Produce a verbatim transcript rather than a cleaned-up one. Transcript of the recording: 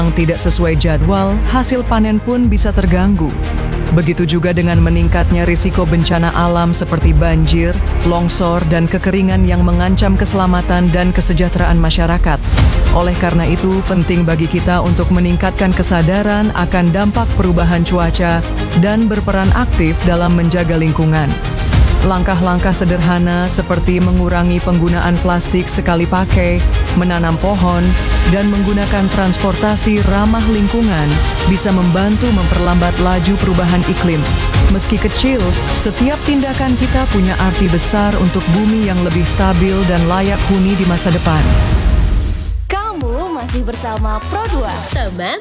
datang tidak sesuai jadwal, hasil panen pun bisa terganggu. Begitu juga dengan meningkatnya risiko bencana alam seperti banjir, longsor, dan kekeringan yang mengancam keselamatan dan kesejahteraan masyarakat. Oleh karena itu, penting bagi kita untuk meningkatkan kesadaran akan dampak perubahan cuaca dan berperan aktif dalam menjaga lingkungan. Langkah-langkah sederhana seperti mengurangi penggunaan plastik sekali pakai, menanam pohon, dan menggunakan transportasi ramah lingkungan bisa membantu memperlambat laju perubahan iklim. Meski kecil, setiap tindakan kita punya arti besar untuk bumi yang lebih stabil dan layak huni di masa depan. Kamu masih bersama Pro dua, Teman